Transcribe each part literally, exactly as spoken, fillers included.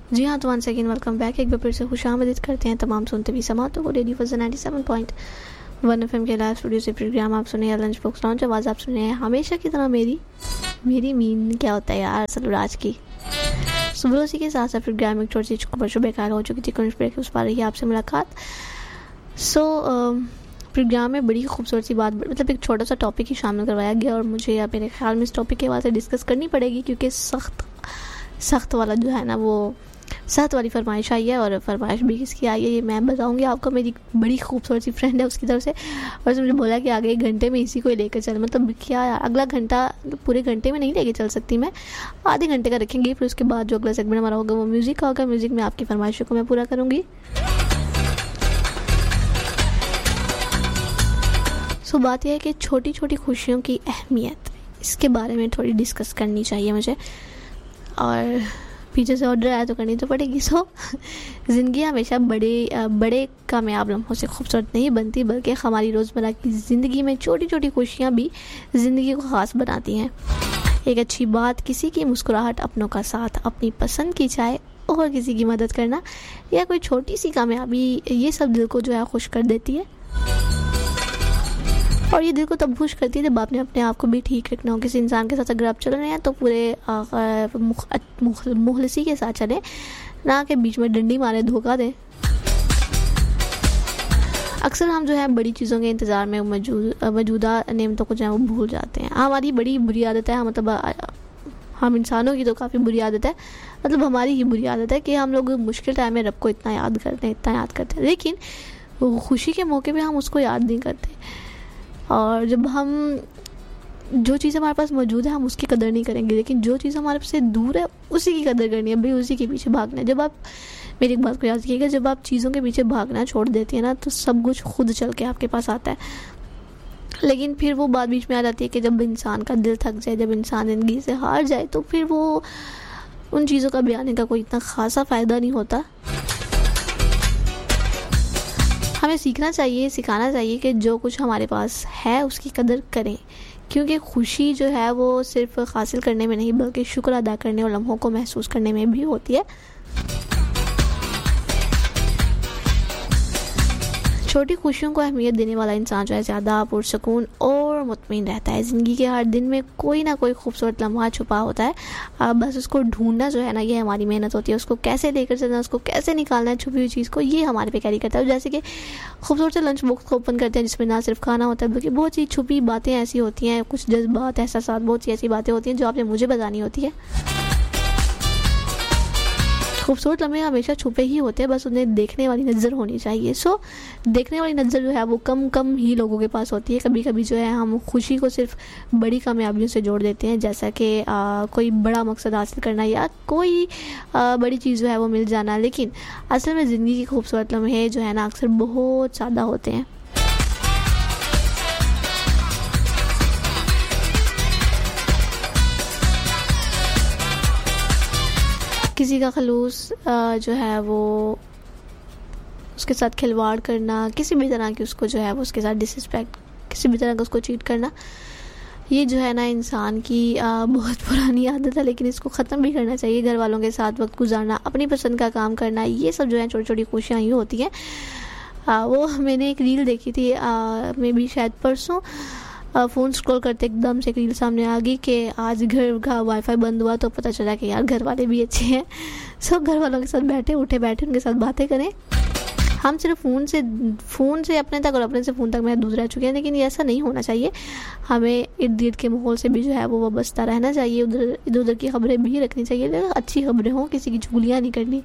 जी हाँ, तो one second welcome back. एक बार फिर से खुशामदीद करते हैं तमाम सुनते भी समातों को। रेडियो फजल ninety seven point one F M के लाइव स्टूडियो से प्रोग्राम आप सुने लंच बॉक्स लॉन्च। आवाज़ आप सुने हैं हमेशा की तरह मेरी मेरी मीन क्या होता है यार सलराज की। सुबह उसी के साथ साथ प्रोग्राम एक छोटी सी परसों बेकार हो चुकी थी, कुछ ब्रेक उस पर रही है आपसे मुलाकात। सो प्रोग्राम में बड़ी खूबसूरत सी बात, मतलब एक छोटा सा टॉपिक ही शामिल करवाया गया और मुझे या मेरे ख्याल में इस टॉपिक के बाद से डिस्कस करनी पड़ेगी, क्योंकि सख्त सख्त वाला जो है ना वो सख्त वाली फरमाइश आई है। और फरमाइश भी किसकी आई है ये मैं बताऊंगी आपको। मेरी बड़ी खूबसूरत सी फ्रेंड है उसकी तरफ से, और उसने मुझे बोला कि आगे एक घंटे में इसी को ही लेकर चल। मतलब क्या यार, अगला घंटा पूरे घंटे में नहीं लेके चल सकती मैं, आधे घंटे का रखेंगे। फिर उसके बाद जो अगला सेगमेंट हमारा होगा वो म्यूज़िक का होगा। म्यूज़िक में आपकी फरमाइशों को मैं पूरा करूँगी। सो बात यह है कि छोटी छोटी खुशियों की अहमियत, इसके बारे में थोड़ी डिस्कस करनी चाहिए मुझे, और पीछे से ऑर्डर आया तो करनी तो पड़ेगी। सो ज़िंदगी हमेशा बड़े बड़े कामयाब लम्हों से खूबसूरत नहीं बनती, बल्कि हमारी रोज़मर्रा की ज़िंदगी में छोटी छोटी खुशियाँ भी ज़िंदगी को ख़ास बनाती हैं। एक अच्छी बात, किसी की मुस्कुराहट, अपनों का साथ, अपनी पसंद की चाय और किसी की मदद करना, या कोई छोटी सी कामयाबी, ये सब दिल को जो है खुश कर देती है। और ये दिल को तब खुश करती है जब आपने अपने आप को भी ठीक रखना हो। किसी इंसान के साथ अगर आप चल रहे हैं तो पूरे मुखलसी के साथ चलें, ना कि बीच में डंडी मारे धोखा दें। अक्सर हम जो है बड़ी चीज़ों के इंतज़ार में मौजूद मौजूदा नेमतों को जो है वो भूल जाते हैं। हमारी बड़ी बुरी आदत है, मतलब हम इंसानों की तो काफ़ी बुरी आदत है, मतलब हमारी ही बुरी आदत है कि हम लोग मुश्किल टाइम में रब को इतना याद करते हैं इतना याद करते हैं, लेकिन वो खुशी के मौके पर हम उसको याद नहीं करते। और जब हम जो चीज़ हमारे पास मौजूद है हम उसकी कदर नहीं करेंगे, लेकिन जो चीज़ हमारे से दूर है उसी की कदर करनी है भाई, उसी के पीछे भागना है। जब आप, मेरी एक बात को याद रखिएगा, जब आप चीज़ों के पीछे भागना छोड़ देती है ना तो सब कुछ खुद चल के आपके पास आता है। लेकिन फिर वो बात बीच में आ जाती है कि जब इंसान का दिल थक जाए, जब इंसान ज़िंदगी से हार जाए, तो फिर वो उन चीज़ों का भी आने का कोई इतना खासा फ़ायदा नहीं होता। हमें सीखना चाहिए, सिखाना चाहिए कि जो कुछ हमारे पास है उसकी कदर करें, क्योंकि खुशी जो है वो सिर्फ हासिल करने में नहीं बल्कि शुक्र अदा करने और लम्हों को महसूस करने में भी होती है। छोटी खुशियों को अहमियत देने वाला इंसान जो है ज़्यादा पुरसकून और मुतमईन रहता है। ज़िंदगी के हर दिन में कोई ना कोई खूबसूरत लम्हा छुपा होता है, अब बस उसको ढूंढना जो है ना ये हमारी मेहनत होती है। उसको कैसे लेकर चलना, उसको कैसे निकालना है छुपी हुई चीज़ को, ये हमारे पे कैरी करता है। जैसे कि खूबसूरत से लंच बॉक्स को ओपन करते हैं जिसमें ना सिर्फ खाना होता है बल्कि बहुत सी छुपी बातें ऐसी होती हैं, कुछ जज्बात, एहसास, बहुत सी ऐसी बातें होती हैं जो आपने मुझे बतानी होती है। खूबसूरत लम्हे हमेशा छुपे ही होते हैं, बस उन्हें देखने वाली नज़र होनी चाहिए। सो देखने वाली नज़र जो है वो कम कम ही लोगों के पास होती है। कभी कभी जो है हम खुशी को सिर्फ बड़ी कामयाबियों से जोड़ देते हैं, जैसा कि कोई बड़ा मकसद हासिल करना या कोई आ, बड़ी चीज़ जो है वो मिल जाना। लेकिन असल में ज़िंदगी की खूबसूरत लम्हे जो है ना अक्सर बहुत सादा होते हैं। किसी का खलूस जो है वो उसके साथ खिलवाड़ करना, किसी भी तरह की उसको जो है वो उसके साथ डिसरिस्पेक्ट, किसी भी तरह का उसको चीट करना, ये जो है ना इंसान की आ, बहुत पुरानी आदत है, लेकिन इसको ख़त्म भी करना चाहिए। घर वालों के साथ वक्त गुजारना, अपनी पसंद का काम करना, ये सब जो है छोटी छोटी खुशियाँ ही होती हैं। वो मैंने एक रील देखी थी, मे भी शायद परसों, फ़ोन स्क्रॉल करते एकदम से एक रील सामने आ गई कि आज घर का वाईफाई बंद हुआ तो पता चला कि यार घर वाले भी अच्छे हैं। सब घर वालों के साथ बैठे उठे बैठे उनके साथ बातें करें। हम सिर्फ फ़ोन से फ़ोन से अपने तक और अपने से फ़ोन तक महदूद रह चुके हैं, लेकिन ये ऐसा नहीं होना चाहिए। हमें इर्द गिर्द के माहौल से भी जो है वो वाबस्ता रहना चाहिए। उधर इधर उधर की खबरें भी रखनी चाहिए, लेकिन अच्छी खबरें हों, किसी की चुगलियाँ नहीं करनी।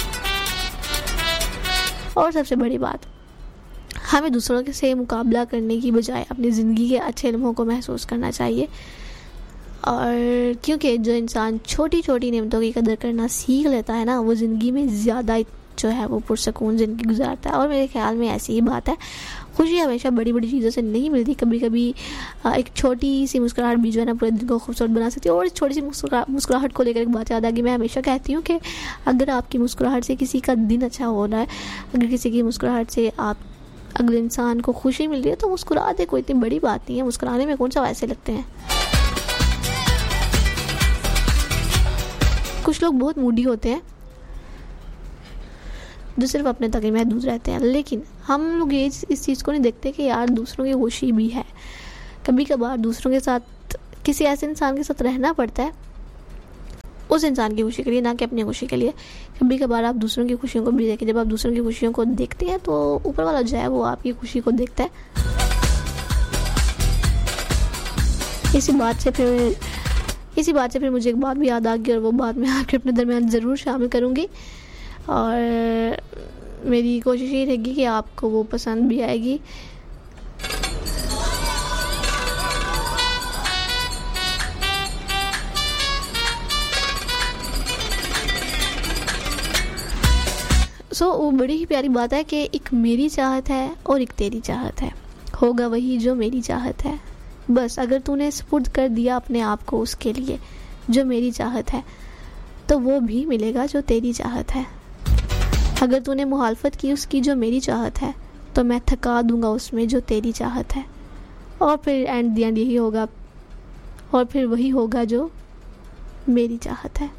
और सबसे बड़ी बात, हमें दूसरों के से मुकाबला करने की बजाय अपनी ज़िंदगी के अच्छे लम्हों को महसूस करना चाहिए। और क्योंकि जो इंसान छोटी छोटी नेमतों की कदर करना सीख लेता है ना, वो ज़िंदगी में ज़्यादा जो है वो पुरसकून ज़िंदगी गुजारता है। और मेरे ख्याल में ऐसी ही बात है, खुशी हमेशा बड़ी बड़ी चीज़ों से नहीं मिलती। कभी कभी एक छोटी सी मुस्कुराहट भी जो है ना पूरे दिन को खूबसूरत बना सकती है। और इस छोटी सी मुस्कुरा मुस्कुराहट को लेकर एक बात याद आ गई। मैं हमेशा कहती हूँ कि अगर आपकी मुस्कुराहट से किसी का दिन अच्छा हो रहा है, अगर किसी की मुस्कुराहट से आप अगले इंसान को खुशी मिल रही है तो मुस्कुरा दे, कोई इतनी बड़ी बात नहीं है। मुस्कुराने में कौन सा वैसे लगते हैं। कुछ लोग बहुत मूडी होते हैं, जो सिर्फ अपने तक ही महदूद रहते हैं। लेकिन हम लोग ये इस चीज़ को नहीं देखते कि यार दूसरों की खुशी भी है। कभी कभार दूसरों के साथ किसी ऐसे इंसान के साथ रहना पड़ता है उस इंसान की खुशी के लिए, ना कि अपनी खुशी के लिए। कभी कभार आप दूसरों की खुशियों को भी देखें। जब आप दूसरों की खुशियों को देखते हैं तो ऊपर वाला जो है वो आपकी खुशी को देखता है। इसी बात से फिर इसी बात से फिर मुझे एक बात भी याद आ गई, और वो बात मैं आपके अपने दरमियान ज़रूर शामिल करूँगी, और मेरी कोशिश ये रहेगी कि आपको वो पसंद भी आएगी। सो so, वो बड़ी ही प्यारी बात है कि एक मेरी चाहत है और एक तेरी चाहत है, होगा वही जो मेरी चाहत है। बस अगर तूने सुपुर्द कर दिया अपने आप को उसके लिए जो मेरी चाहत है, तो वो भी मिलेगा जो तेरी चाहत है। अगर तूने मुखालफत की उसकी जो मेरी चाहत है, तो मैं थका दूंगा उसमें जो तेरी चाहत है। और फिर एंड द एंड यही होगा, और फिर वही होगा जो मेरी चाहत है।